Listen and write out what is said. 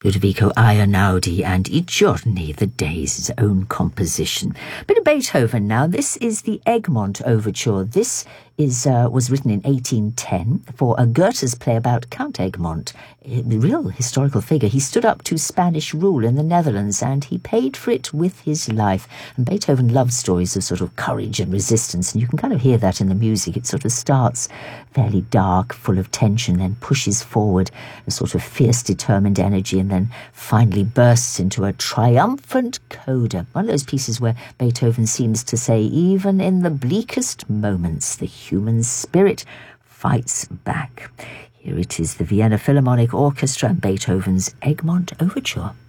Ludovico Einaudi and I Giorni, the Days, his own composition. A bit of Beethoven now. This is the Egmont Overture. This was written in 1810 for a Goethe's play about Count Egmont, a real historical figure. He stood up to Spanish rule in the Netherlands and he paid for it with his life. And Beethoven loved stories of sort of courage and resistance, and you can kind of hear that in the music. It sort of starts fairly dark, full of tension, then pushes forward a sort of fierce, determined energy, and then finally bursts into a triumphant coda. One of those pieces where Beethoven seems to say, even in the bleakest moments, the human spirit fights back. Here it is, the Vienna Philharmonic Orchestra and Beethoven's Egmont Overture.